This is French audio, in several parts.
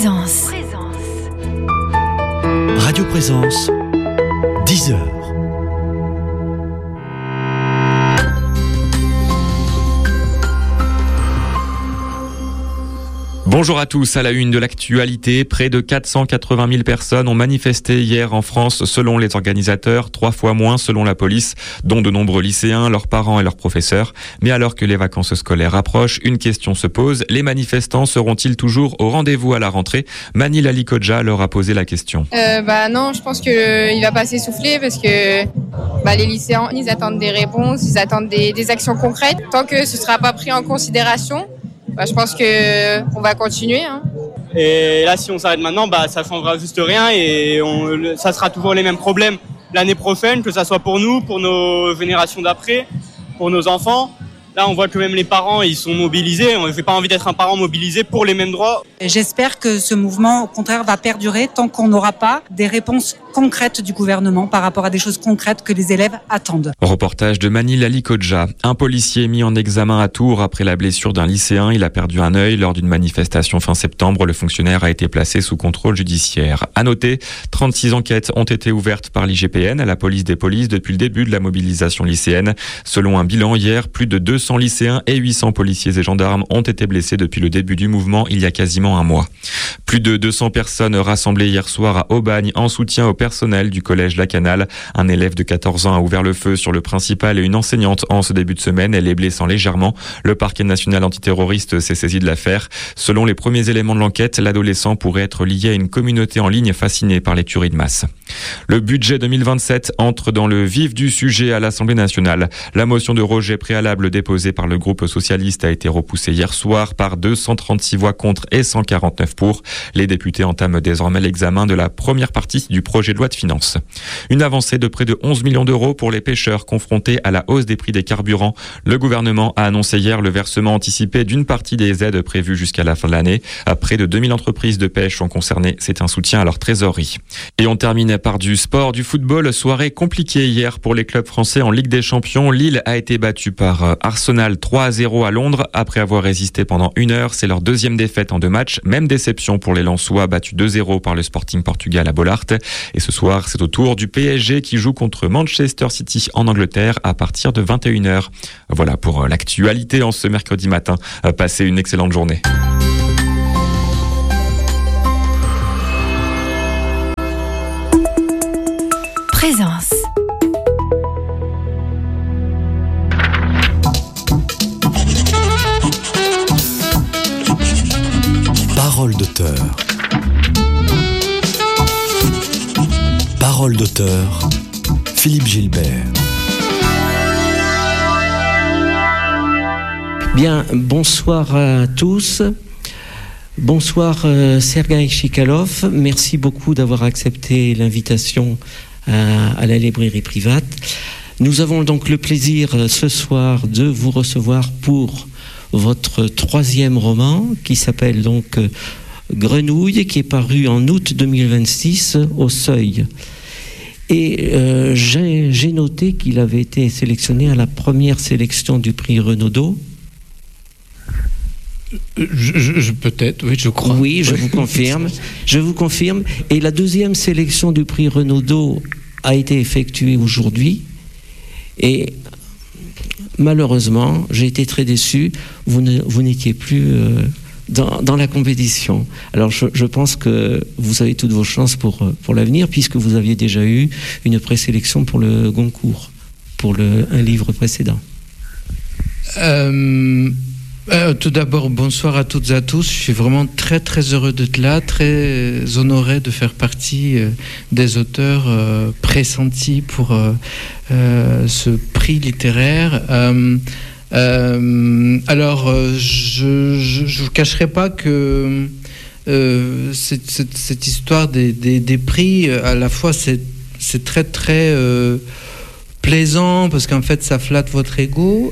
Présence. Radio Présence, 10h. Bonjour à tous, à la une de l'actualité, près de 480 000 personnes ont manifesté hier en France selon les organisateurs, 3 fois moins selon la police, dont de nombreux lycéens, leurs parents et leurs professeurs. Mais alors que les vacances scolaires approchent, une question se pose, les manifestants seront-ils toujours au rendez-vous à la rentrée ? Mani Lalikoja leur a posé la question. Non, je pense qu'il va pas s'essouffler parce que les lycéens, ils attendent des réponses, ils attendent des actions concrètes. Tant que ce sera pas pris en considération, je pense qu'on va continuer. Et là, si on s'arrête maintenant, ça changera juste rien et ça sera toujours les mêmes problèmes l'année prochaine, que ça soit pour nous, pour nos générations d'après, pour nos enfants. Là, on voit que même les parents, ils sont mobilisés. J'ai pas envie d'être un parent mobilisé pour les mêmes droits. J'espère que ce mouvement, au contraire, va perdurer tant qu'on n'aura pas des réponses concrètes du gouvernement par rapport à des choses concrètes que les élèves attendent. Reportage de Mani Lalikoja. Un policier mis en examen à Tours après la blessure d'un lycéen. Il a perdu un œil lors d'une manifestation fin septembre. Le fonctionnaire a été placé sous contrôle judiciaire. À noter, 36 enquêtes ont été ouvertes par l'IGPN, la police des polices, depuis le début de la mobilisation lycéenne. Selon un bilan hier, plus de 200 lycéens et 800 policiers et gendarmes ont été blessés depuis le début du mouvement il y a quasiment un mois. Plus de 200 personnes rassemblées hier soir à Aubagne en soutien au personnel du collège La Canale. Un élève de 14 ans a ouvert le feu sur le principal et une enseignante en ce début de semaine, elle est blessant légèrement. Le parquet national antiterroriste s'est saisi de l'affaire. Selon les premiers éléments de l'enquête, l'adolescent pourrait être lié à une communauté en ligne fascinée par les tueries de masse. Le budget 2027 entre dans le vif du sujet à l'Assemblée nationale. La motion de rejet préalable déposée par le groupe socialiste a été repoussée hier soir par 236 voix contre et 149 pour. Les députés entament désormais l'examen de la première partie du projet de loi de finances. Une avancée de près de 11 millions d'euros pour les pêcheurs confrontés à la hausse des prix des carburants. Le gouvernement a annoncé hier le versement anticipé d'une partie des aides prévues jusqu'à la fin de l'année. Près de 2000 entreprises de pêche sont concernées. C'est un soutien à leur trésorerie. Et on termine par du sport, du football. Soirée compliquée hier pour les clubs français en Ligue des Champions. Lille a été battue par Arsenal 3-0 à Londres. Après avoir résisté pendant 1 heure, c'est leur deuxième défaite en 2 matchs. Même déception pour les Lensois, battus 2-0 par le Sporting Portugal à Bollard. Et ce soir, c'est au tour du PSG qui joue contre Manchester City en Angleterre à partir de 21h. Voilà pour l'actualité en ce mercredi matin. Passez une excellente journée. Présence. Parole d'auteur. Parole d'auteur, Philippe Gilbert. Bien, bonsoir à tous. Bonsoir Sergueï Chikalov. Merci beaucoup d'avoir accepté l'invitation à la librairie Private. Nous avons donc le plaisir ce soir de vous recevoir pour votre 3e roman qui s'appelle donc Grenouille, qui est paru en août 2026 au Seuil. Et j'ai noté qu'il avait été sélectionné à la première sélection du prix Renaudot. Peut-être, oui, je crois. Oui, je vous confirme. Je vous confirme. Et la 2e sélection du prix Renaudot a été effectuée aujourd'hui. Et malheureusement, j'ai été très déçu. Vous n'étiez plus dans la compétition. Alors, je pense que vous avez toutes vos chances pour l'avenir, puisque vous aviez déjà eu une présélection pour le Goncourt, pour un livre précédent. Tout d'abord, bonsoir à toutes et à tous. Je suis vraiment très très heureux d'être là, très honoré de faire partie des auteurs pressentis pour ce prix littéraire. Alors, je vous cacherai pas que cette histoire des prix, à la fois c'est très très plaisant parce qu'en fait ça flatte votre ego.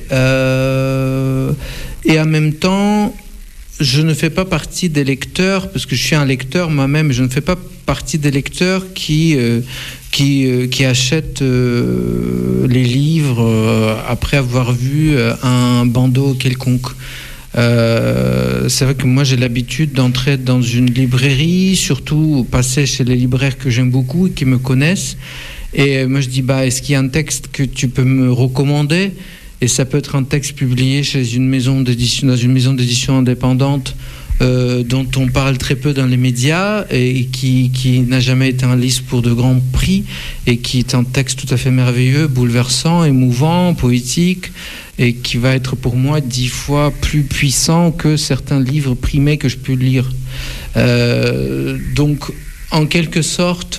Et en même temps, je ne fais pas partie des lecteurs, parce que je suis un lecteur moi-même, je ne fais pas partie des lecteurs qui achètent les livres après avoir vu un bandeau quelconque. C'est vrai que moi j'ai l'habitude d'entrer dans une librairie, surtout passer chez les libraires que j'aime beaucoup et qui me connaissent. Et moi je dis est-ce qu'il y a un texte que tu peux me recommander? Et ça peut être un texte publié chez une maison d'édition, dans une maison d'édition indépendante dont on parle très peu dans les médias et qui n'a jamais été en lice pour de grands prix et qui est un texte tout à fait merveilleux, bouleversant, émouvant, poétique et qui va être pour moi 10 fois plus puissant que certains livres primés que je peux lire. Donc, en quelque sorte,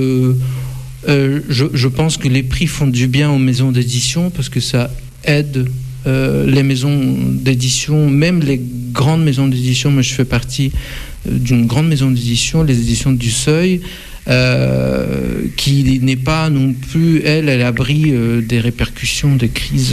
je pense que les prix font du bien aux maisons d'édition parce que ça aide les maisons d'édition, même les grandes maisons d'édition. Moi, je fais partie d'une grande maison d'édition, les éditions du Seuil, qui n'est pas non plus, elle, à l'abri des répercussions des crises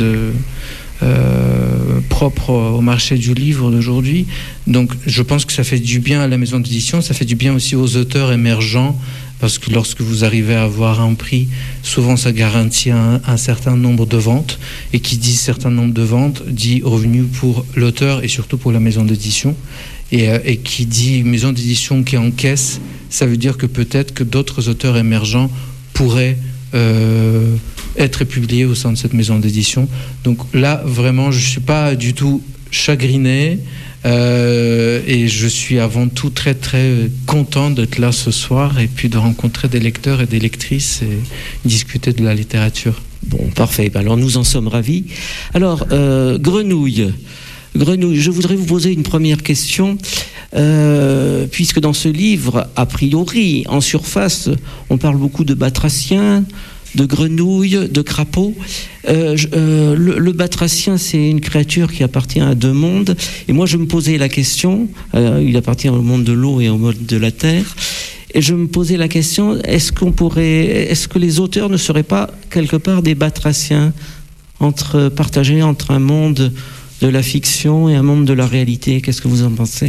propres au marché du livre d'aujourd'hui. Donc, je pense que ça fait du bien à la maison d'édition, ça fait du bien aussi aux auteurs émergents, parce que lorsque vous arrivez à avoir un prix, souvent ça garantit un certain nombre de ventes, et qui dit certain nombre de ventes, dit revenu pour l'auteur et surtout pour la maison d'édition, et qui dit maison d'édition qui encaisse, ça veut dire que peut-être que d'autres auteurs émergents pourraient être publiés au sein de cette maison d'édition. Donc là, vraiment, je ne suis pas du tout chagriné, et je suis avant tout très très content d'être là ce soir et puis de rencontrer des lecteurs et des lectrices et discuter de la littérature. Bon, parfait. Alors nous en sommes ravis. Alors, Grenouille, je voudrais vous poser une première question, puisque dans ce livre, a priori, en surface, on parle beaucoup de batraciens, de grenouilles, de crapauds. Le batracien, c'est une créature qui appartient à deux mondes. Et moi, je me posais la question, il appartient au monde de l'eau et au monde de la terre. Et je me posais la question, est-ce que les auteurs ne seraient pas quelque part des batraciens, partagés entre un monde de la fiction et un monde de la réalité? Qu'est-ce que vous en pensez ?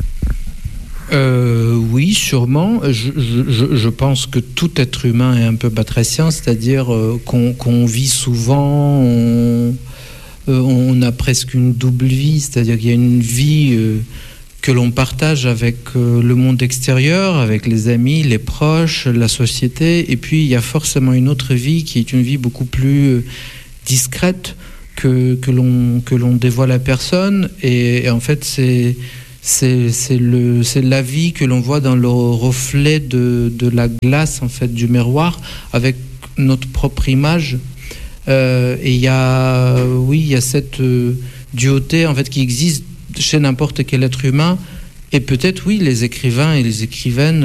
Oui, sûrement. Je pense que tout être humain est un peu batracien, c'est-à-dire qu'on vit souvent, on a presque une double vie, c'est-à-dire qu'il y a une vie que l'on partage avec le monde extérieur, avec les amis, les proches, la société, et puis il y a forcément une autre vie qui est une vie beaucoup plus discrète que l'on dévoile à personne, et en fait c'est la vie que l'on voit dans le reflet de la glace, en fait, du miroir, avec notre propre image. Et il y a cette duauté, en fait, qui existe chez n'importe quel être humain. Et peut-être, oui, les écrivains et les écrivaines,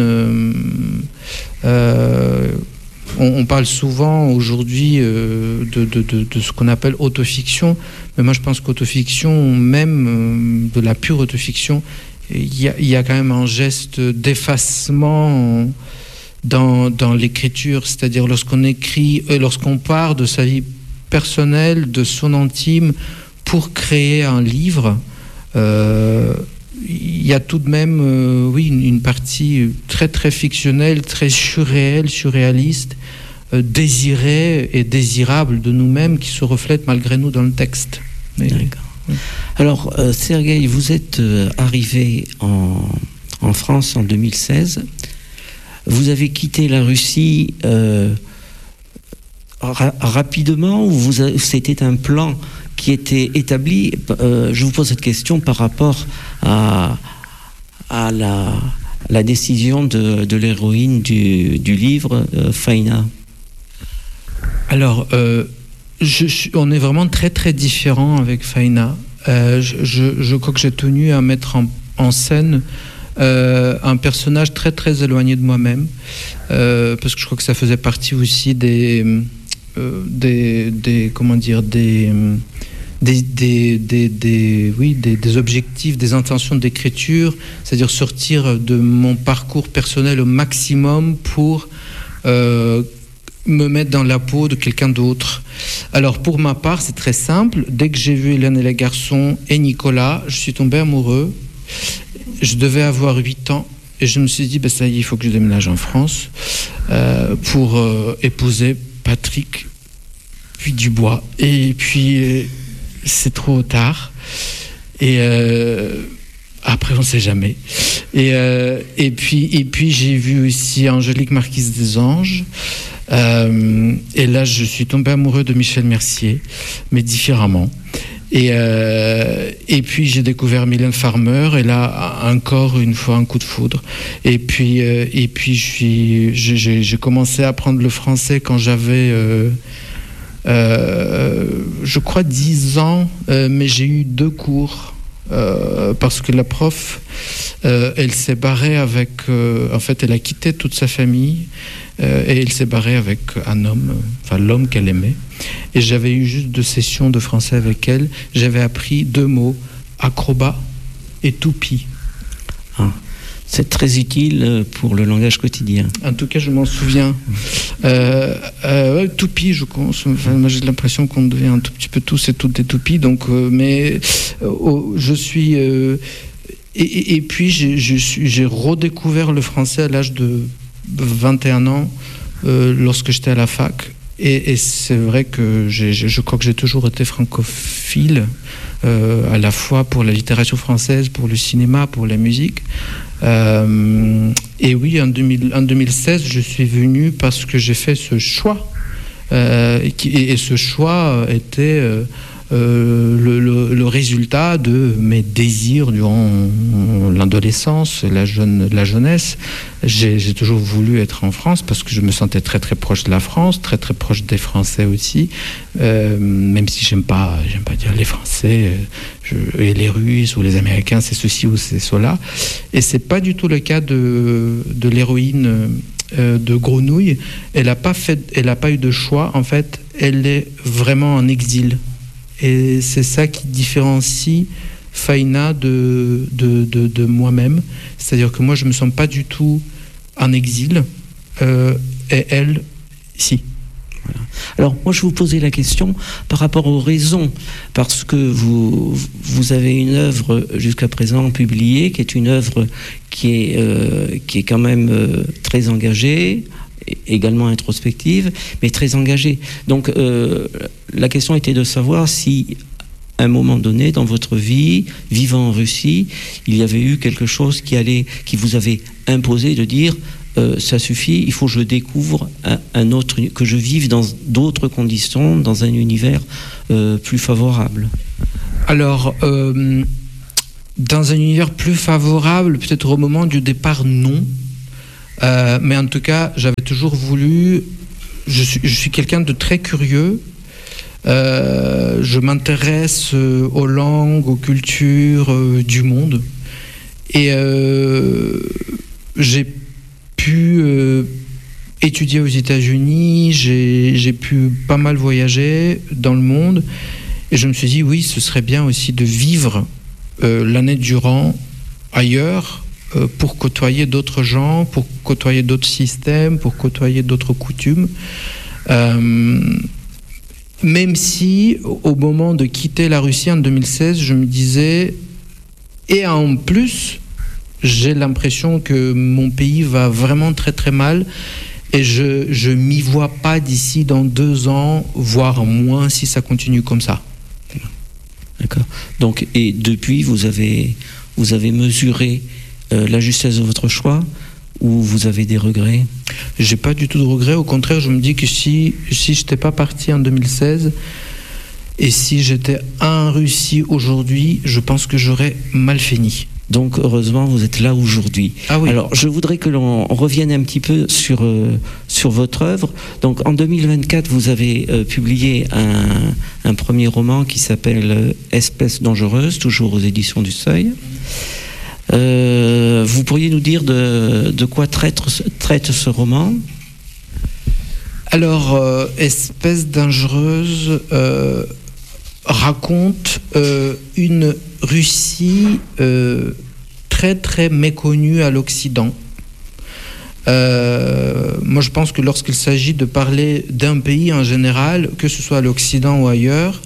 on parle souvent aujourd'hui de ce qu'on appelle autofiction, mais moi je pense qu'autofiction, même de la pure autofiction, il y a quand même un geste d'effacement dans l'écriture, c'est-à-dire lorsqu'on écrit, lorsqu'on part de sa vie personnelle, de son intime, pour créer un livre, il y a tout de même une partie très très fictionnelle, très surréaliste, désirée et désirable de nous-mêmes, qui se reflète malgré nous dans le texte. Mais, d'accord. Oui. Alors, Sergueï, vous êtes arrivé en France en 2016. Vous avez quitté la Russie rapidement, ou c'était un plan qui était établi? Je vous pose cette question par rapport à la décision de l'héroïne du livre, Faïna. Alors, on est vraiment très très différents avec Faïna. Je crois que j'ai tenu à mettre en scène un personnage très très éloigné de moi-même, parce que je crois que ça faisait partie aussi des objectifs, des intentions d'écriture, c'est-à-dire sortir de mon parcours personnel au maximum pour me mettre dans la peau de quelqu'un d'autre. Alors pour ma part, c'est très simple. Dès que j'ai vu Hélène et les garçons et Nicolas, je suis tombé amoureux. Je devais avoir 8 ans et je me suis dit, ça y est, il faut que je déménage en France pour épouser Patrick puis Dubois. Et puis c'est trop tard. Et après, on ne sait jamais. Et puis j'ai vu aussi Angélique Marquise des Anges. Et là, je suis tombé amoureux de Michel Mercier, mais différemment. Et puis j'ai découvert Mylène Farmer, et là encore une fois un coup de foudre. Et puis j'ai commencé à apprendre le français quand j'avais je crois 10 ans, mais j'ai eu 2 cours parce que la prof elle s'est barrée avec en fait elle a quitté toute sa famille et elle s'est barrée avec un homme, enfin l'homme qu'elle aimait, et j'avais eu juste 2 sessions de français avec elle. J'avais appris 2 mots, acrobat et toupie. C'est très utile pour le langage quotidien. En tout cas, je m'en souviens. Toupie, j'ai l'impression qu'on devient un tout petit peu tous et toutes des toupies. Donc, je suis. Et puis, j'ai redécouvert le français à l'âge de 21 ans, lorsque j'étais à la fac. Et c'est vrai que je crois que j'ai toujours été francophile, à la fois pour la littérature française, pour le cinéma, pour la musique. Et oui, en 2016, je suis venu parce que j'ai fait ce choix. Et ce choix était le résultat de mes désirs durant l'adolescence, la jeunesse. J'ai toujours voulu être en France parce que je me sentais très très proche de la France, très très proche des Français aussi, même si j'aime pas dire les Français et les Russes ou les Américains, c'est ceci ou c'est cela. Et c'est pas du tout le cas de l'héroïne de Grenouille. Elle a pas eu de choix, en fait. Elle est vraiment en exil. Et c'est ça qui différencie Faïna de moi-même. C'est-à-dire que moi, je ne me sens pas du tout en exil. Et elle, si. Voilà. Alors, moi, je vous posais la question par rapport aux raisons. Parce que vous avez une œuvre jusqu'à présent publiée, qui est une œuvre qui est quand même très engagée, également introspective, mais très engagée. Donc, la question était de savoir si, à un moment donné, dans votre vie, vivant en Russie, il y avait eu quelque chose qui vous avait imposé de dire ça suffit, il faut que je découvre un autre, que je vive dans d'autres conditions, dans un univers plus favorable. Alors, dans un univers plus favorable, peut-être au moment du départ, non. Mais en tout cas, j'avais toujours voulu. Je suis quelqu'un de très curieux. Je m'intéresse aux langues, aux cultures du monde. Et j'ai pu étudier aux États-Unis. J'ai pu pas mal voyager dans le monde. Et je me suis dit, oui, ce serait bien aussi de vivre l'année durant ailleurs, pour côtoyer d'autres gens, pour côtoyer d'autres systèmes, pour côtoyer d'autres coutumes. Même si, au moment de quitter la Russie en 2016, je me disais, et en plus, j'ai l'impression que mon pays va vraiment très très mal, et je m'y vois pas d'ici dans 2 ans, voire moins si ça continue comme ça. D'accord. Donc, et depuis, vous avez mesuré la justesse de votre choix, ou vous avez des regrets? J'ai pas du tout de regrets. Au contraire, je me dis que si je n'étais pas parti en 2016 et si j'étais en Russie aujourd'hui, je pense que j'aurais mal fini. Donc heureusement, vous êtes là aujourd'hui. Ah oui. Alors je voudrais que l'on revienne un petit peu sur votre œuvre. Donc en 2024, vous avez publié un premier roman qui s'appelle Espèce dangereuse, toujours aux éditions du Seuil. Vous pourriez nous dire de quoi traite ce roman? Alors, Espèce dangereuse raconte une Russie très très méconnue à l'Occident. Moi, je pense que lorsqu'il s'agit de parler d'un pays en général, que ce soit à l'Occident ou ailleurs,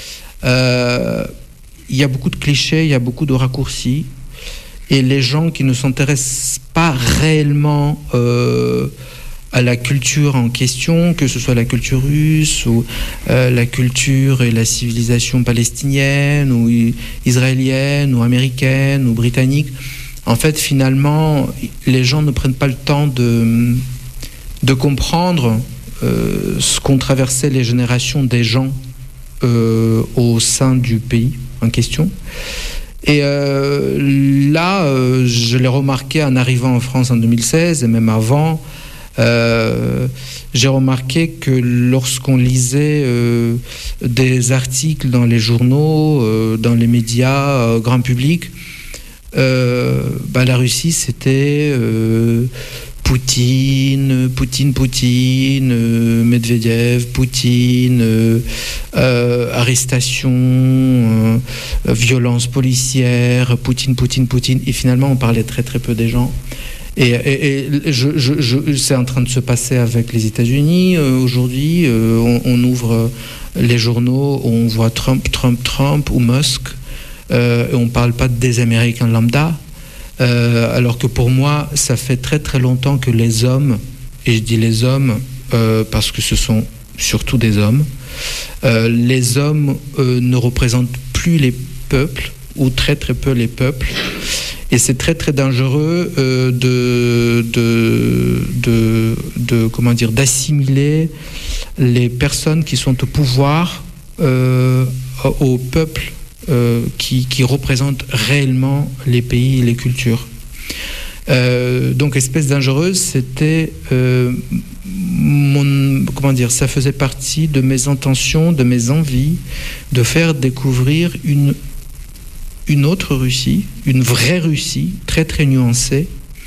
il y a beaucoup de clichés, il y a beaucoup de raccourcis. Et les gens qui ne s'intéressent pas réellement à la culture en question, que ce soit la culture russe ou la culture et la civilisation palestinienne ou israélienne ou américaine ou britannique. En fait, finalement, les gens ne prennent pas le temps de comprendre ce qu'ont traversé les générations des gens au sein du pays en question. Et là, je l'ai remarqué en arrivant en France en 2016 et même avant, j'ai remarqué que lorsqu'on lisait des articles dans les journaux, dans les médias grand public, la Russie c'était Poutine, Medvedev, Poutine, arrestation, violence policière, Poutine. Et finalement, on parlait très très peu des gens. Et c'est en train de se passer avec les États-Unis. Aujourd'hui, on ouvre les journaux, on voit Trump ou Musk. Et on ne parle pas des Américains lambda. Alors que pour moi, ça fait très très longtemps que les hommes, et je dis les hommes parce que ce sont surtout des hommes, les hommes ne représentent plus les peuples, ou très très peu les peuples, et c'est très très dangereux d'assimiler les personnes qui sont au pouvoir au peuple qui représentent réellement les pays et les cultures. Donc Espèce dangereuse, c'était ça faisait partie de mes intentions, de mes envies de faire découvrir une autre Russie, une vraie Russie, très très nuancée,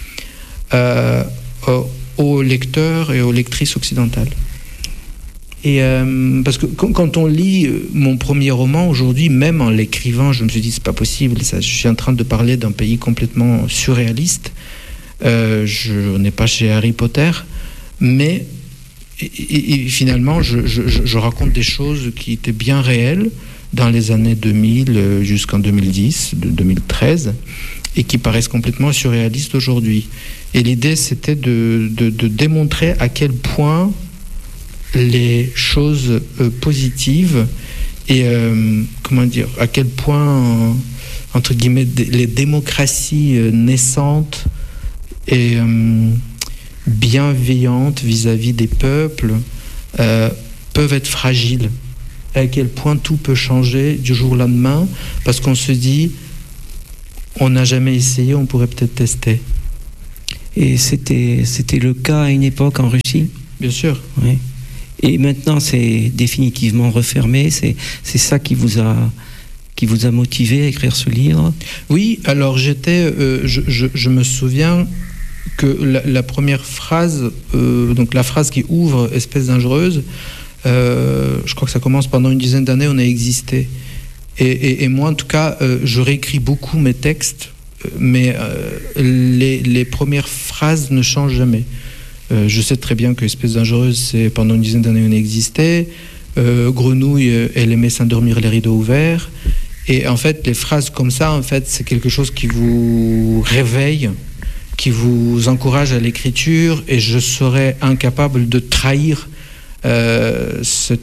aux lecteurs et aux lectrices occidentales. Et parce que quand on lit mon premier roman aujourd'hui, même en l'écrivant, je me suis dit c'est pas possible. Je suis en train de parler d'un pays complètement surréaliste. Je n'ai pas chez Harry Potter, mais et finalement je raconte des choses qui étaient bien réelles dans les années 2000 jusqu'en 2010, 2013, et qui paraissent complètement surréalistes aujourd'hui. Et l'idée c'était de démontrer à quel point les choses positives et à quel point entre guillemets les démocraties naissantes et bienveillantes vis-à-vis des peuples peuvent être fragiles, à quel point tout peut changer du jour au lendemain parce qu'on se dit on n'a jamais essayé, on pourrait peut-être tester. Et c'était le cas à une époque en Russie? Bien sûr. Oui. Et maintenant, c'est définitivement refermé. C'est ça qui vous a motivé à écrire ce livre? Oui, alors je me souviens que la première phrase, donc la phrase qui ouvre Espèce dangereuse, je crois que ça commence pendant une dizaine d'années, on a existé. Et moi, en tout cas, je réécris beaucoup mes textes, mais les premières phrases ne changent jamais. Je sais très bien que Espèce dangereuse, c'est pendant une dizaine d'années on a existé. Grenouille, elle aimait s'endormir les rideaux ouverts. Et en fait, les phrases comme ça, en fait, c'est quelque chose qui vous réveille, qui vous encourage à l'écriture. Et je serais incapable de trahir ce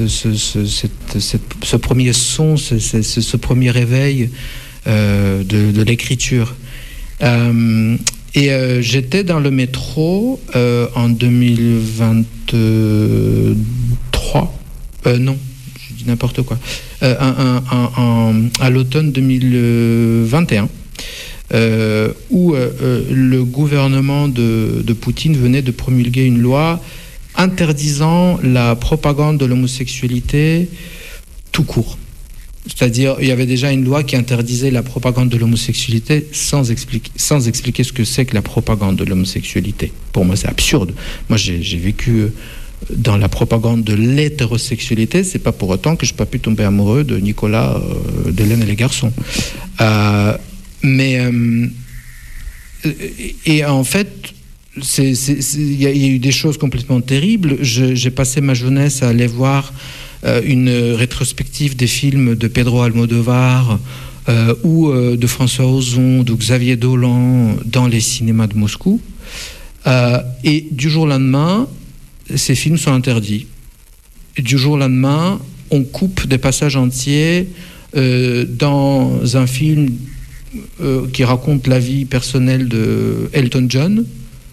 premier son, ce premier réveil de l'écriture. Et j'étais dans le métro en 2023. Non, je dis n'importe quoi. À l'automne 2021, où le gouvernement de Poutine venait de promulguer une loi interdisant la propagande de l'homosexualité tout court. C'est-à-dire, il y avait déjà une loi qui interdisait la propagande de l'homosexualité sans expliquer ce que c'est que la propagande de l'homosexualité. Pour moi, c'est absurde. Moi, j'ai vécu dans la propagande de l'hétérosexualité. C'est pas pour autant que je n'ai pas pu tomber amoureux de Nicolas, d'Hélène et les garçons. Et en fait, il y a eu des choses complètement terribles. J'ai passé ma jeunesse à aller voir une rétrospective des films de Pedro Almodovar ou de François Ozon, de Xavier Dolan dans les cinémas de Moscou. Et du jour au lendemain, ces films sont interdits. Et du jour au lendemain, on coupe des passages entiers dans un film qui raconte la vie personnelle de Elton John.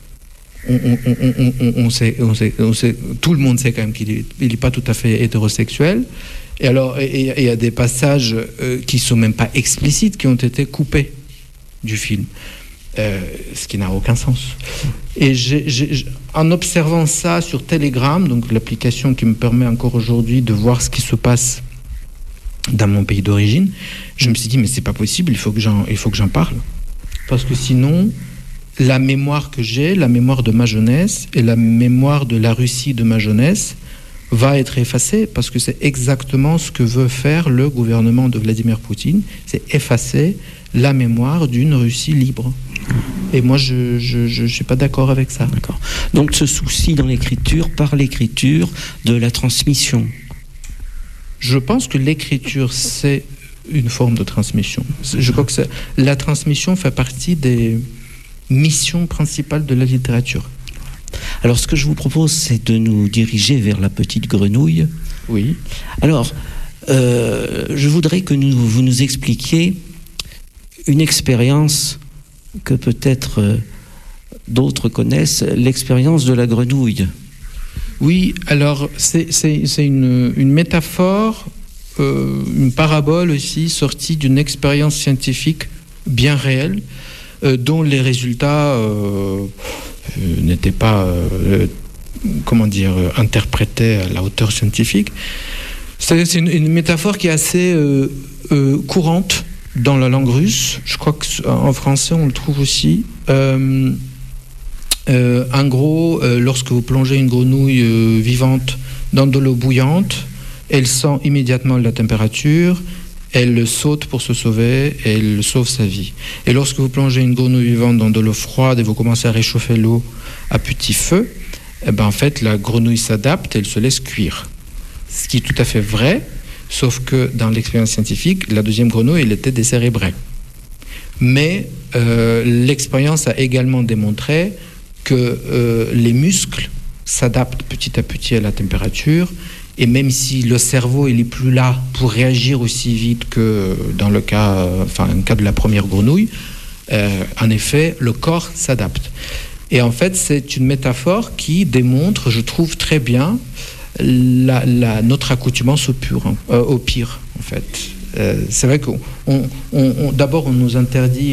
On sait, tout le monde sait quand même qu'il n'est pas tout à fait hétérosexuel. Et alors, il y a des passages qui sont même pas explicites, qui ont été coupés du film, ce qui n'a aucun sens. Et en observant ça sur Telegram, donc l'application qui me permet encore aujourd'hui de voir ce qui se passe dans mon pays d'origine, je me suis dit mais c'est pas possible, il faut que j'en parle, parce que sinon la mémoire que j'ai, la mémoire de ma jeunesse et la mémoire de la Russie de ma jeunesse va être effacée, parce que c'est exactement ce que veut faire le gouvernement de Vladimir Poutine, c'est effacer la mémoire d'une Russie libre. Et moi, je suis pas d'accord avec ça. D'accord. Donc ce souci dans l'écriture, par l'écriture, de la transmission. Je pense que l'écriture, c'est une forme de transmission. Je crois que la transmission fait partie des missions principales de la littérature. Alors, ce que je vous propose, c'est de nous diriger vers la petite grenouille. Oui. Alors, je voudrais que vous nous expliquiez une expérience que peut-être d'autres connaissent, l'expérience de la grenouille. Oui, alors c'est une métaphore, une parabole aussi, sortie d'une expérience scientifique bien réelle, dont les résultats n'étaient pas, interprétés à la hauteur scientifique. C'est une métaphore qui est assez courante dans la langue russe. Je crois qu'en français, on le trouve aussi. En gros, lorsque vous plongez une grenouille vivante dans de l'eau bouillante, elle sent immédiatement la température, elle saute pour se sauver et elle sauve sa vie. Et lorsque vous plongez une grenouille vivante dans de l'eau froide et vous commencez à réchauffer l'eau à petit feu, en fait, la grenouille s'adapte et elle se laisse cuire. Ce qui est tout à fait vrai, sauf que dans l'expérience scientifique, la deuxième grenouille, elle était décérébrée. Mais l'expérience a également démontré que les muscles s'adaptent petit à petit à la température, et même si le cerveau il est plus là pour réagir aussi vite que dans le cas de la première grenouille, en effet, le corps s'adapte. Et en fait, c'est une métaphore qui démontre, je trouve très bien, notre accoutumance au pire, en fait. C'est vrai qu'on d'abord on nous interdit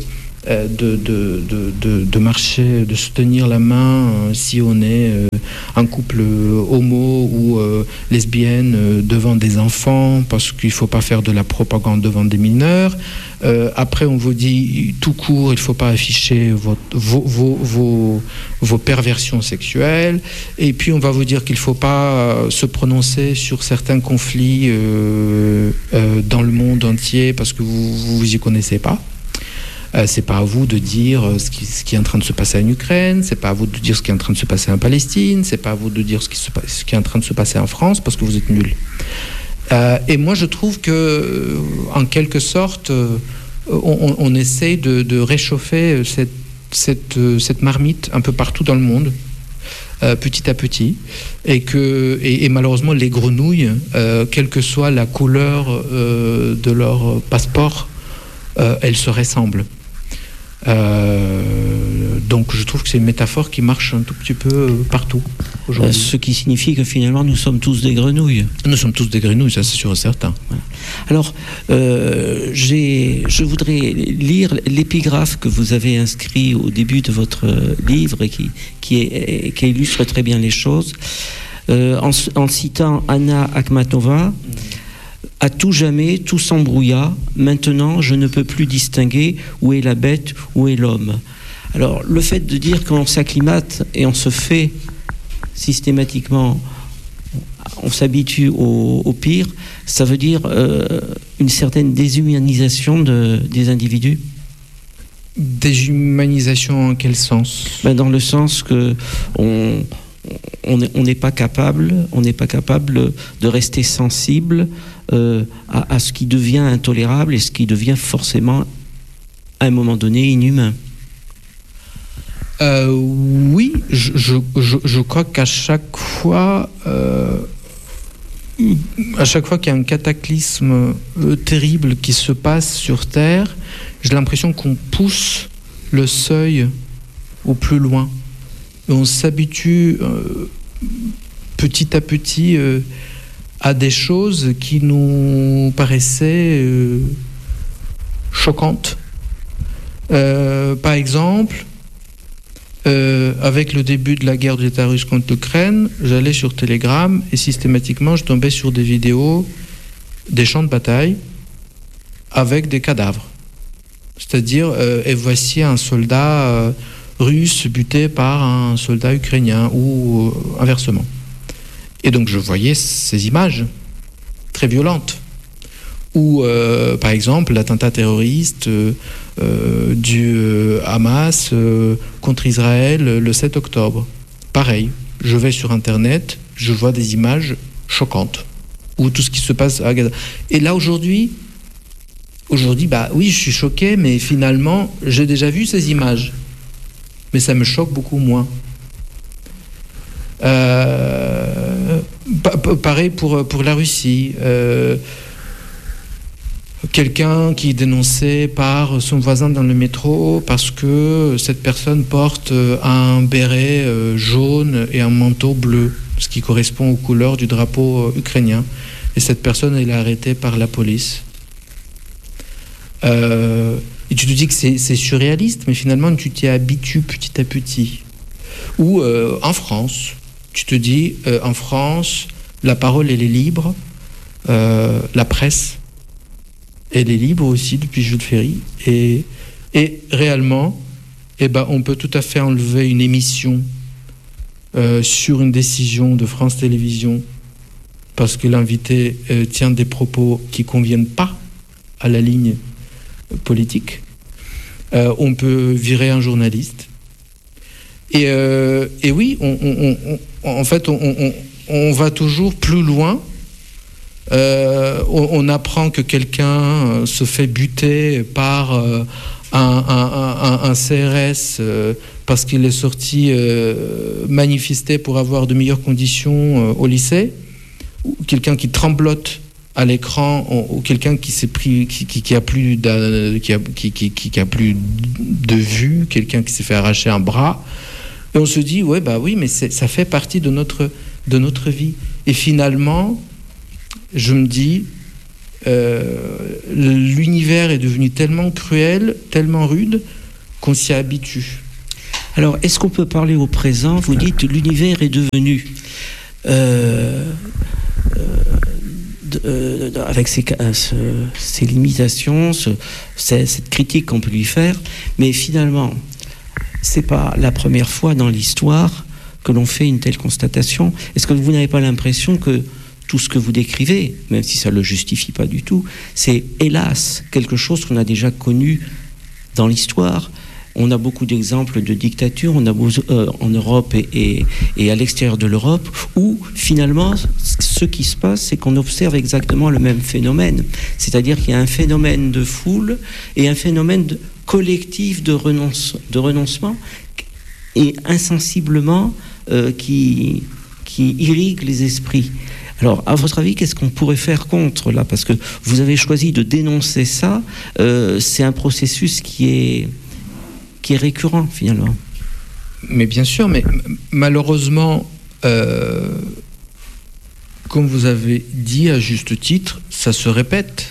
de marcher, de se tenir la main si on est un couple homo ou lesbienne devant des enfants, parce qu'il ne faut pas faire de la propagande devant des mineurs. Après, on vous dit tout court, il ne faut pas afficher vos perversions sexuelles. Et puis, on va vous dire qu'il ne faut pas se prononcer sur certains conflits dans le monde entier parce que vous n'y connaissez pas. C'est pas à vous de dire ce qui est en train de se passer en Ukraine, c'est pas à vous de dire ce qui est en train de se passer en Palestine, c'est pas à vous de dire ce qui est en train de se passer en France parce que vous êtes nuls. Et moi, je trouve que, en quelque sorte, on essaye de réchauffer cette marmite un peu partout dans le monde, petit à petit, et malheureusement, les grenouilles, quelle que soit la couleur de leur passeport, elles se ressemblent. Donc je trouve que c'est une métaphore qui marche un tout petit peu partout aujourd'hui. Ce qui signifie que finalement nous sommes tous des grenouilles. Nous sommes tous des grenouilles, ça c'est sûr et certain. Voilà. Alors je voudrais lire l'épigraphe que vous avez inscrit au début de votre livre et qui illustre très bien les choses, en citant Anna Akhmatova. À tout jamais, tout s'embrouilla. Maintenant, je ne peux plus distinguer où est la bête, où est l'homme. Alors, le fait de dire qu'on s'acclimate et on se fait systématiquement, on s'habitue au pire, ça veut dire une certaine déshumanisation des individus. Déshumanisation en quel sens ? Dans le sens que on n'est pas capable de rester sensible à ce qui devient intolérable et ce qui devient forcément à un moment donné inhumain. Oui, je crois qu'à chaque fois qu'il y a un cataclysme terrible qui se passe sur Terre, j'ai l'impression qu'on pousse le seuil au plus loin. Et on s'habitue petit à petit à des choses qui nous paraissaient choquantes. Par exemple, avec le début de la guerre de l'État russe contre l'Ukraine, j'allais sur Telegram et systématiquement je tombais sur des vidéos des champs de bataille avec des cadavres. C'est-à-dire, et voici un soldat russe buté par un soldat ukrainien ou inversement. Et donc je voyais ces images très violentes. Ou par exemple l'attentat terroriste du Hamas contre Israël le 7 octobre. Pareil, je vais sur Internet, je vois des images choquantes. Ou tout ce qui se passe à Gaza. Et là aujourd'hui, bah oui, je suis choqué, mais finalement, j'ai déjà vu ces images. Mais ça me choque beaucoup moins. Pareil pour la Russie. Quelqu'un qui est dénoncé par son voisin dans le métro parce que cette personne porte un béret jaune et un manteau bleu, ce qui correspond aux couleurs du drapeau ukrainien. Et cette personne, elle est arrêtée par la police. Et tu te dis que c'est surréaliste, mais finalement, tu t'y habitues petit à petit. Ou en France, tu te dis, en France, la parole, elle est libre, la presse, elle est libre aussi depuis Jules Ferry. Et réellement, on peut tout à fait enlever une émission sur une décision de France Télévisions parce que l'invité tient des propos qui ne conviennent pas à la ligne politique. On peut virer un journaliste. Et oui, en fait, on va toujours plus loin. On apprend que quelqu'un se fait buter par un CRS parce qu'il est sorti manifester pour avoir de meilleures conditions au lycée, ou quelqu'un qui tremblote à l'écran, ou quelqu'un qui s'est pris, qui a plus de vue, quelqu'un qui s'est fait arracher un bras, et on se dit ouais bah oui, mais ça fait partie de notre vie. Et finalement, je me dis, l'univers est devenu tellement cruel, tellement rude, qu'on s'y habitue. Alors, est-ce qu'on peut parler au présent ? Vous dites l'univers est devenu avec ses limitations, cette critique qu'on peut lui faire, mais finalement, c'est pas la première fois dans l'histoire que l'on fait une telle constatation. Est-ce que vous n'avez pas l'impression que tout ce que vous décrivez, même si ça ne le justifie pas du tout, c'est hélas quelque chose qu'on a déjà connu dans l'histoire. On a beaucoup d'exemples de dictatures, on a en Europe et à l'extérieur de l'Europe, où finalement, ce qui se passe, c'est qu'on observe exactement le même phénomène. C'est-à-dire qu'il y a un phénomène de foule et un phénomène collectif de renoncement, et insensiblement qui irrigue les esprits. Alors, à votre avis, qu'est-ce qu'on pourrait faire contre, là ? Parce que vous avez choisi de dénoncer ça, c'est un processus qui est récurrent, finalement. Mais bien sûr, mais malheureusement, comme vous avez dit à juste titre, ça se répète.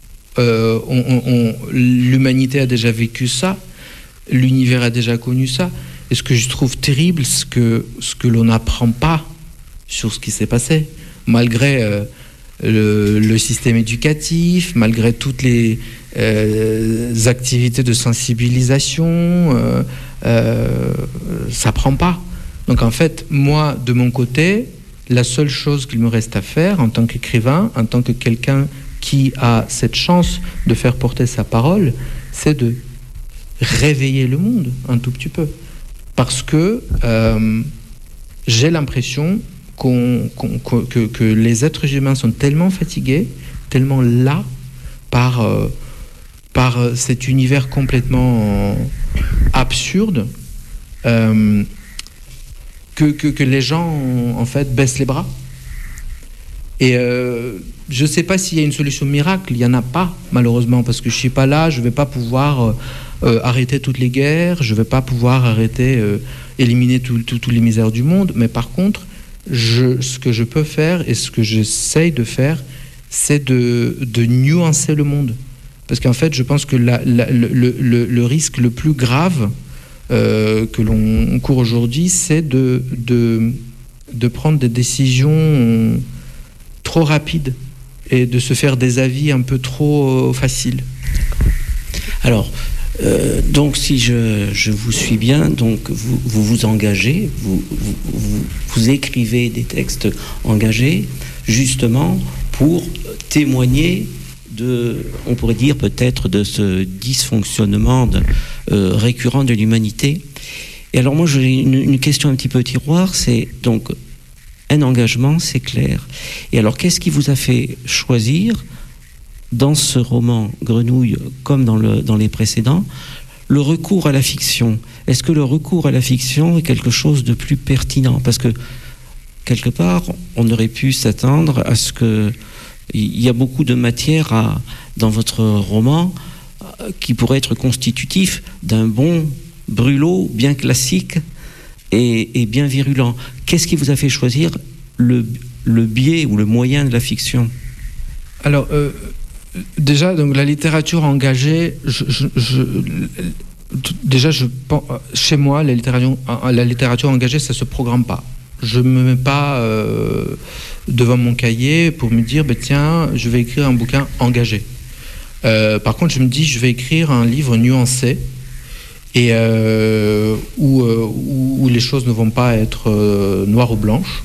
L'humanité a déjà vécu ça, l'univers a déjà connu ça. Et ce que je trouve terrible, c'est que ce que l'on n'apprend pas sur ce qui s'est passé, malgré le système éducatif, malgré toutes les activités de sensibilisation, ça prend pas. Donc en fait, moi, de mon côté, la seule chose qu'il me reste à faire en tant qu'écrivain, en tant que quelqu'un qui a cette chance de faire porter sa parole, c'est de réveiller le monde un tout petit peu. Parce que j'ai l'impression que les êtres humains sont tellement fatigués, tellement las par cet univers complètement absurde, que les gens, en fait, baissent les bras. Et je ne sais pas s'il y a une solution miracle. Il n'y en a pas, malheureusement, parce que je ne suis pas là. Je ne vais pas pouvoir arrêter toutes les guerres. Je ne vais pas pouvoir éliminer toutes les misères du monde. Mais par contre, ce que je peux faire et ce que j'essaye de faire, c'est de nuancer le monde. Parce qu'en fait, je pense que le risque le plus grave que l'on court aujourd'hui, c'est de prendre des décisions trop rapides et de se faire des avis un peu trop faciles. Alors, donc si je vous suis bien, donc vous vous engagez, vous écrivez des textes engagés, justement pour témoigner on pourrait dire peut-être de ce dysfonctionnement récurrent de l'humanité. Et alors moi j'ai une question un petit peu tiroir, c'est donc un engagement, c'est clair. Et alors qu'est-ce qui vous a fait choisir dans ce roman Grenouille, comme dans les précédents, le recours à la fiction? Est-ce que le recours à la fiction est quelque chose de plus pertinent? Parce que quelque part, on aurait pu s'attendre à ce que il y a beaucoup de matière dans votre roman qui pourrait être constitutif d'un bon brûlot bien classique et bien virulent. Qu'est-ce qui vous a fait choisir le biais ou le moyen de la fiction? Alors, déjà, donc, la littérature engagée, chez moi, la littérature engagée, ça ne se programme pas. Je ne me mets pas devant mon cahier pour me dire, tiens, je vais écrire un bouquin engagé. Par contre, je me dis, je vais écrire un livre nuancé et où les choses ne vont pas être noires ou blanches.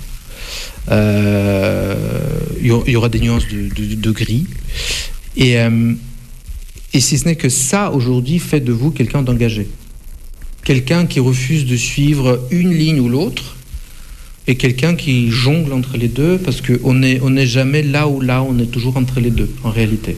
Il y aura des nuances de gris. Et si ce n'est que ça, aujourd'hui, fait de vous quelqu'un d'engagé. Quelqu'un qui refuse de suivre une ligne ou l'autre, et quelqu'un qui jongle entre les deux, parce qu'on n'est jamais là, on est toujours entre les deux, en réalité.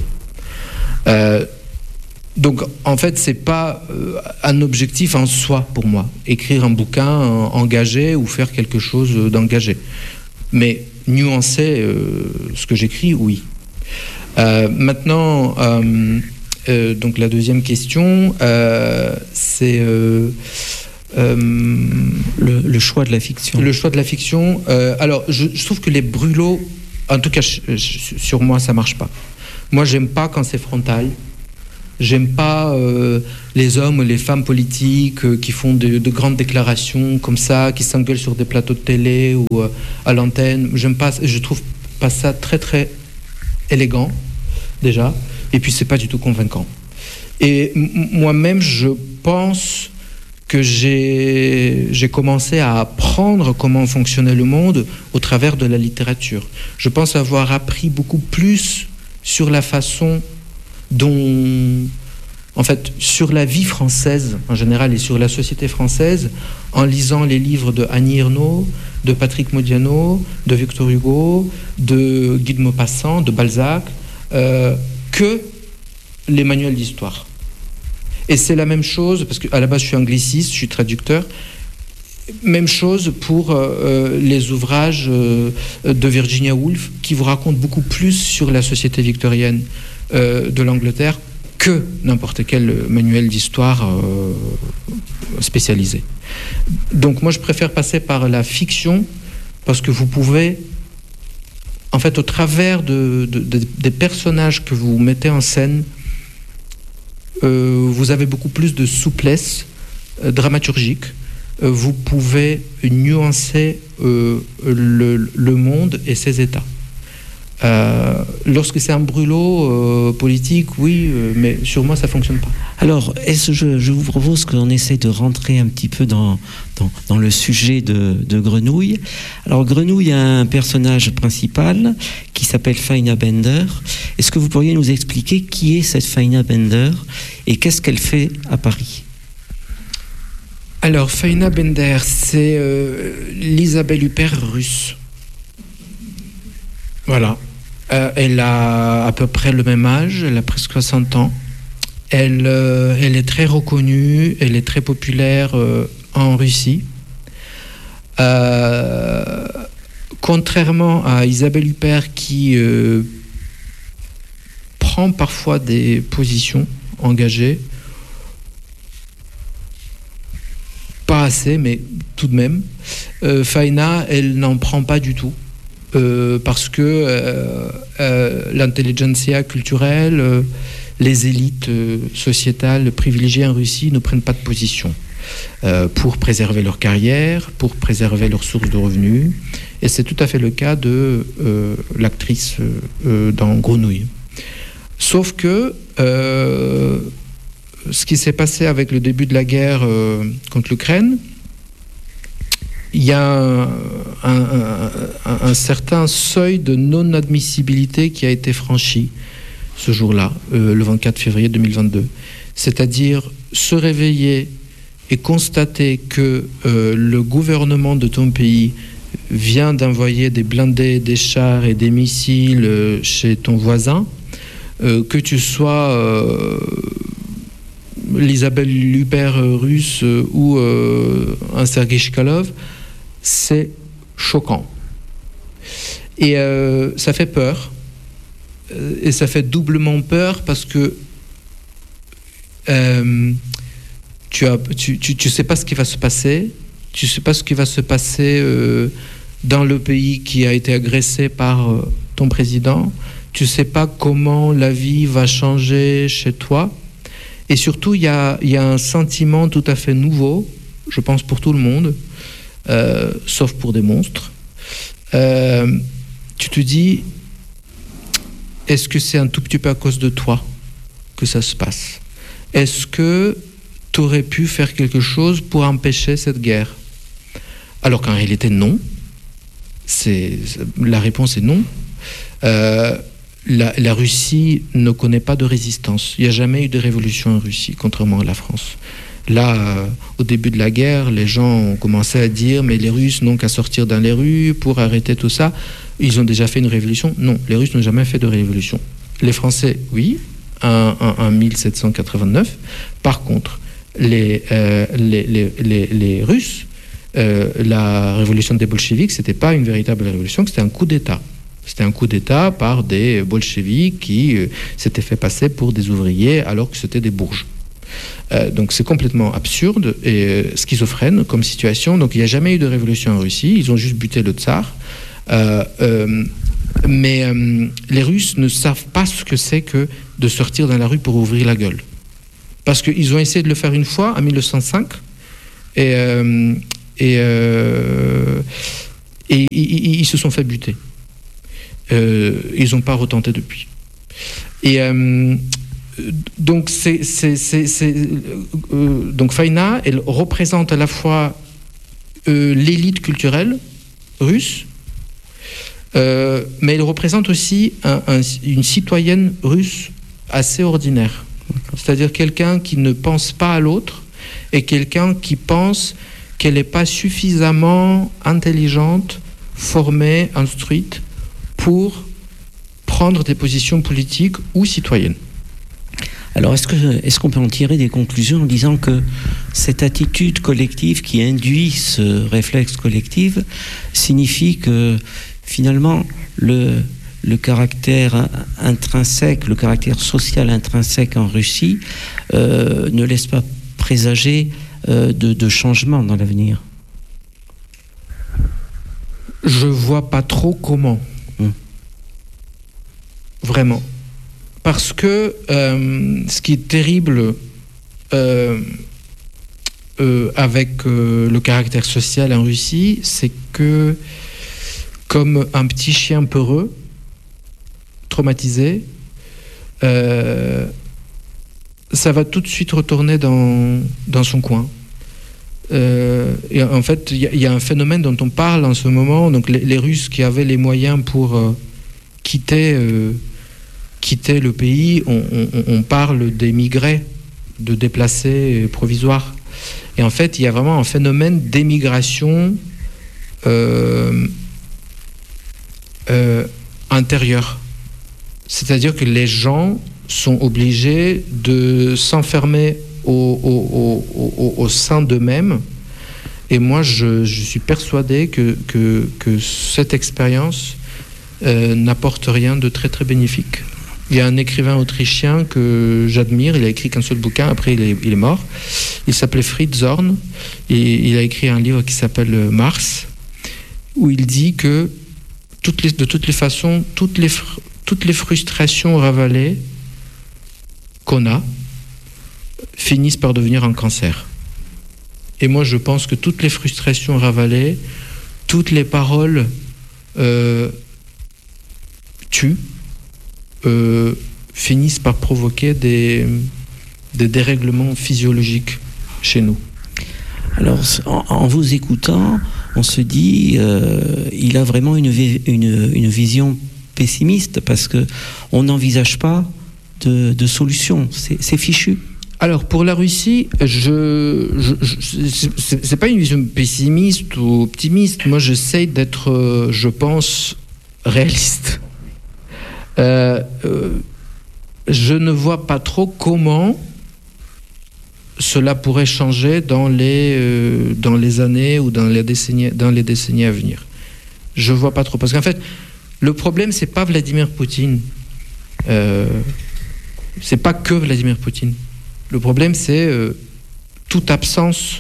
Donc, en fait, c'est pas un objectif en soi pour moi, écrire un bouquin engagé ou faire quelque chose d'engagé. Mais nuancer ce que j'écris, oui. Maintenant, donc la deuxième question, c'est... le choix de la fiction. Le choix de la fiction. Alors, je trouve que les brûlots, en tout cas, sur moi, ça marche pas. Moi, j'aime pas quand c'est frontal. J'aime pas les hommes ou les femmes politiques qui font de grandes déclarations comme ça, qui s'engueulent sur des plateaux de télé ou à l'antenne. J'aime pas. Je trouve pas ça très très élégant déjà. Et puis c'est pas du tout convaincant. Et moi-même, je pense que j'ai commencé à apprendre comment fonctionnait le monde au travers de la littérature. Je pense avoir appris beaucoup plus sur la façon dont, en fait, sur la vie française en général et sur la société française, en lisant les livres de Annie Ernaux, de Patrick Modiano, de Victor Hugo, de Guy de Maupassant, de Balzac, que les manuels d'histoire. Et c'est la même chose, parce qu'à la base je suis angliciste, je suis traducteur, même chose pour les ouvrages de Virginia Woolf, qui vous racontent beaucoup plus sur la société victorienne de l'Angleterre que n'importe quel manuel d'histoire spécialisé. Donc moi je préfère passer par la fiction, parce que vous pouvez, en fait, au travers des personnages que vous mettez en scène, vous avez beaucoup plus de souplesse dramaturgique. Vous pouvez nuancer le monde et ses états. Lorsque c'est un brûlot politique, oui, mais sur moi ça fonctionne pas. Alors, je vous propose qu'on essaie de rentrer un petit peu dans le sujet de Grenouille. Alors, Grenouille a un personnage principal qui s'appelle Faina Bender. Est-ce que vous pourriez nous expliquer qui est cette Faina Bender et qu'est-ce qu'elle fait à Paris? Alors, Faina Bender, c'est l'Isabelle Huppert russe. Voilà. Elle a à peu près le même âge, elle a presque 60 ans. Elle est très reconnue, elle est très populaire en Russie. Contrairement à Isabelle Huppert qui prend parfois des positions engagées, pas assez, mais tout de même, Faina, elle n'en prend pas du tout. Parce que l'intelligentsia culturelle, les élites sociétales privilégiées en Russie ne prennent pas de position pour préserver leur carrière, pour préserver leurs sources de revenus. Et c'est tout à fait le cas de l'actrice dans Grenouille. Sauf que ce qui s'est passé avec le début de la guerre contre l'Ukraine, il y a un certain seuil de non-admissibilité qui a été franchi ce jour-là, le 24 février 2022. C'est-à-dire se réveiller et constater que le gouvernement de ton pays vient d'envoyer des blindés, des chars et des missiles chez ton voisin, que tu sois l'Isabelle Huppert russe ou un Sergueï Chkalov, c'est choquant. Et ça fait peur. Et ça fait doublement peur parce que tu sais pas ce qui va se passer. Tu sais pas ce qui va se passer dans le pays qui a été agressé par ton président. Tu sais pas comment la vie va changer chez toi. Et surtout, il y a un sentiment tout à fait nouveau, je pense pour tout le monde, sauf pour des monstres. Tu te dis, est-ce que c'est un tout petit peu à cause de toi que ça se passe? Est-ce que tu aurais pu faire quelque chose pour empêcher cette guerre? Alors qu'en réalité, non. La réponse est non. La Russie ne connaît pas de résistance. Il n'y a jamais eu de révolution en Russie, contrairement à la France. Là, au début de la guerre, les gens ont commencé à dire « mais les Russes n'ont qu'à sortir dans les rues pour arrêter tout ça ». Ils ont déjà fait une révolution? Non, les Russes n'ont jamais fait de révolution. Les Français, oui, en 1789. Par contre, les Russes, la révolution des bolcheviks, c'était pas une véritable révolution, c'était un coup d'État. C'était un coup d'État par des bolcheviks qui s'étaient fait passer pour des ouvriers alors que c'était des bourges. Donc c'est complètement absurde et schizophrène comme situation. Donc il n'y a jamais eu de révolution en Russie, ils ont juste buté le tsar. Mais les Russes ne savent pas ce que c'est que de sortir dans la rue pour ouvrir la gueule. Parce qu'ils ont essayé de le faire une fois en 1905 et ils se sont fait buter. Ils n'ont pas retenté depuis. Et donc donc Faina, elle représente à la fois l'élite culturelle russe, mais elle représente aussi une citoyenne russe assez ordinaire. C'est-à-dire quelqu'un qui ne pense pas à l'autre et quelqu'un qui pense qu'elle n'est pas suffisamment intelligente, formée, instruite pour prendre des positions politiques ou citoyennes. Alors, est-ce qu'on peut en tirer des conclusions en disant que cette attitude collective qui induit ce réflexe collectif signifie que finalement le caractère intrinsèque, le caractère social intrinsèque en Russie ne laisse pas présager de changements dans l'avenir? Je vois pas trop comment. Vraiment. Parce que ce qui est terrible avec le caractère social en Russie, c'est que comme un petit chien peureux, traumatisé, ça va tout de suite retourner dans son coin. Et en fait, il y a un phénomène dont on parle en ce moment. Donc les Russes qui avaient les moyens pour quitter le pays, on parle d'émigrés, de déplacés provisoires. Et en fait, il y a vraiment un phénomène d'émigration intérieure. C'est-à-dire que les gens sont obligés de s'enfermer au sein d'eux-mêmes Et moi, je suis persuadé que cette expérience n'apporte rien de très très bénéfique. Il y a un écrivain autrichien que j'admire, il a écrit qu'un seul bouquin, après il est mort. Il s'appelait Fritz Zorn, et il a écrit un livre qui s'appelle Mars, où il dit que de toutes les façons, toutes les frustrations ravalées qu'on a finissent par devenir un cancer. Et moi, je pense que toutes les frustrations ravalées, toutes les paroles tuent, finissent par provoquer des dérèglements physiologiques chez nous. Alors, en vous écoutant, on se dit, il a vraiment une vision pessimiste, parce que on n'envisage pas de solution. C'est fichu. Alors, pour la Russie, c'est pas une vision pessimiste ou optimiste. Moi, j'essaye d'être, je pense, réaliste. Je ne vois pas trop comment cela pourrait changer dans les années ou dans les décennies à venir. Je vois pas trop, parce qu'en fait, le problème, c'est pas Vladimir Poutine. C'est pas que Vladimir Poutine. Le problème, c'est toute absence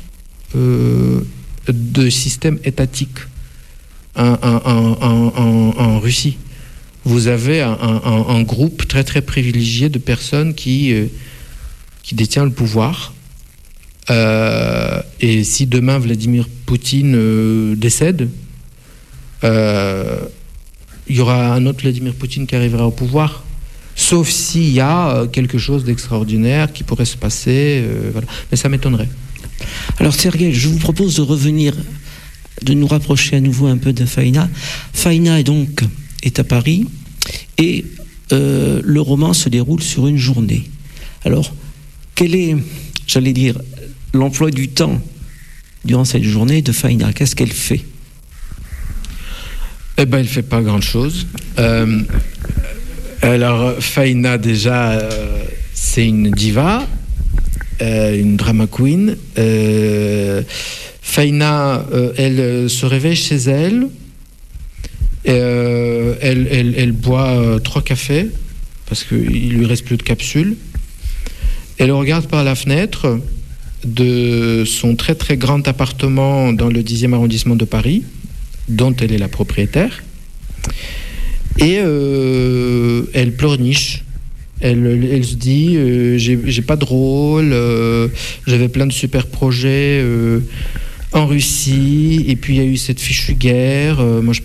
de système étatique en Russie. Vous avez un groupe très très privilégié de personnes qui détient le pouvoir. Et si demain Vladimir Poutine décède, il y aura un autre Vladimir Poutine qui arrivera au pouvoir. Sauf s'il y a quelque chose d'extraordinaire qui pourrait se passer. Voilà. Mais ça m'étonnerait. Alors Sergueï, je vous propose de nous rapprocher à nouveau un peu de Faïna. Faïna est à Paris, et le roman se déroule sur une journée. Alors, quel est, j'allais dire, l'emploi du temps durant cette journée de Faïna? Qu'est-ce qu'elle fait? Eh ben, elle fait pas grand-chose. Alors, Faïna, déjà, c'est une diva, une drama queen. Faïna, elle se réveille chez elle. Elle boit 3 cafés, parce qu'il lui reste plus de capsules. Elle regarde par la fenêtre de son très très grand appartement dans le 10e arrondissement de Paris, dont elle est la propriétaire. Et elle pleurniche. Elle se dit j'ai pas de rôle, j'avais plein de super projets en Russie, et puis il y a eu cette fichue guerre, moi je